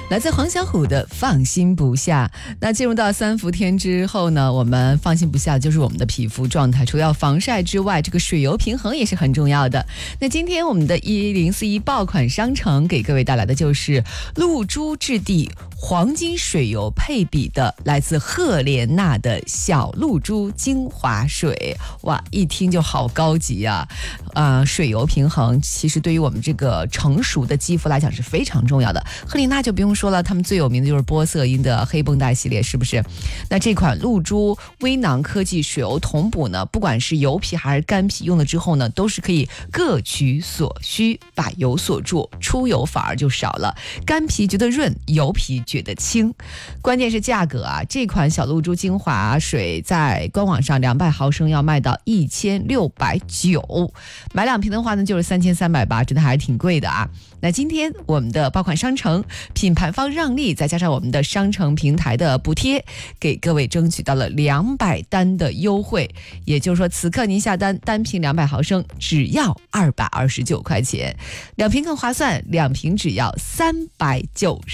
来自黄小琥的放心不下。那进入到3伏天之后呢，我们放心不下的就是我们的皮肤状态，除了要防晒之外，这个水油平衡也是很重要的。那今天我们的1041爆款商城给各位带来的就是露珠质地黄金水油配比的来自赫莲娜的小露珠精华水。哇，一听就好高级啊！水油平衡其实对于我们这个成熟的肌肤来讲是非常重要的。赫莲娜就不用说了，他们最有名的就是玻色因的黑绷带系列，是不是？那这款露珠微囊科技水油同补呢，不管是油皮还是干皮，用了之后呢，都是可以各取所需，把油锁住，出油反而就少了。干皮觉得润，油皮觉得轻。关键是价格啊，这款小露珠精华水在官网上200毫升要卖到1690，买2瓶的话呢就是3380，真的还是挺贵的啊。那今天我们的爆款商城品牌方让利，再加上我们的商城平台的补贴，给各位争取到了200单的优惠，也就是说此刻您下单单瓶200毫升只要229块钱，2瓶更划算，2瓶只要390。